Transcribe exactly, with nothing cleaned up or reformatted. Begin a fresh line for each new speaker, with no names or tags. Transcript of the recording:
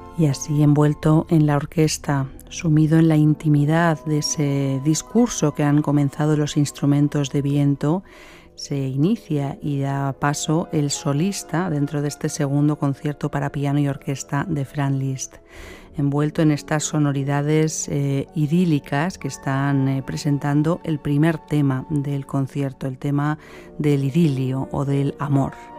Y así, envuelto en la orquesta, sumido en la intimidad de ese discurso que han comenzado los instrumentos de viento, se inicia y da paso el solista dentro de este segundo concierto para piano y orquesta de Franz Liszt, envuelto en estas sonoridades eh, idílicas que están eh, presentando el primer tema del concierto, el tema del idilio o del amor.